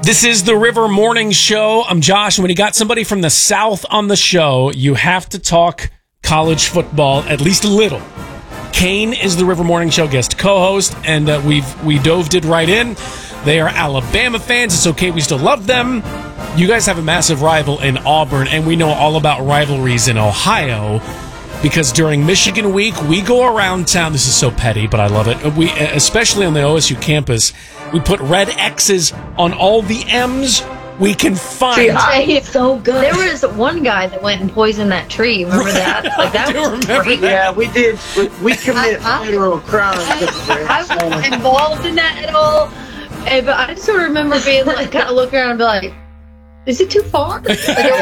This is the River Morning Show. I'm Josh, and when you got somebody from the South on the show, you have to talk college football at least a little. Kane is the River Morning Show guest co-host, and we did right in. They are Alabama fans. It's okay, we still love them. You guys have a massive rival in Auburn, and we know all about rivalries in Ohio because during Michigan Week, we go around town. This is so petty, but I love it. We, especially on the OSU campus, we put red X's on all the M's we can find. It's so good. There was one guy that went and poisoned that tree. Remember that? Like that was great. Yeah, we did. We commit federal crimes. I wasn't involved in that at all. But I just sort of remember being like, kind of looking around and be like, is it too far? Like,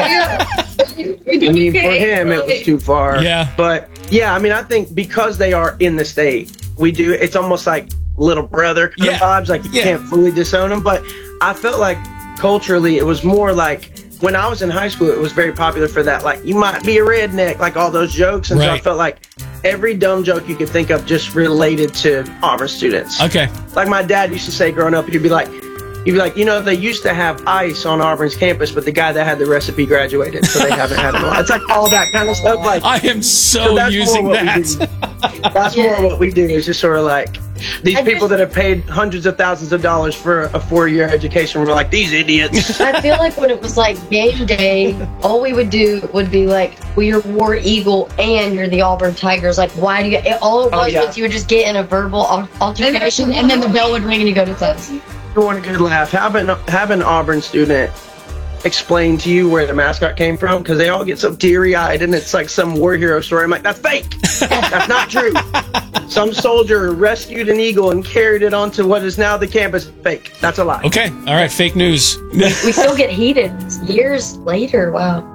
I mean, for him, it was too far. Yeah. But, yeah, I mean, I think because they are in the state, it's almost like little brother kind of vibes. Like, you can't fully disown them. But I felt like culturally, it was more like when I was in high school, it was very popular for that. Like, you might be a redneck, like all those jokes. And so I felt like every dumb joke you could think of just related to Auburn students. Okay. Like my dad used to say growing up, he'd be like, you know, they used to have ice on Auburn's campus, but the guy that had the recipe graduated, so they haven't had it. It's like all that kind of stuff. Like, I am so using that. That's more what we do. Is just sort of like these people that have paid hundreds of thousands of dollars for a 4-year education. We're like, these idiots. I feel like when it was like game day, all we would do would be like, well, you're War Eagle and you're the Auburn Tigers. Like, why do you? All it was you would just get in a verbal altercation, and then the bell would ring and you go to class. You want a good laugh? Have an Auburn student explain to you where the mascot came from, because they all get so teary-eyed and it's like some war hero story. I'm like, that's fake. That's not true. Some soldier rescued an eagle and carried it onto what is now the campus. Fake. That's a lie. Okay. All right. Fake news. We still get heated years later. Wow.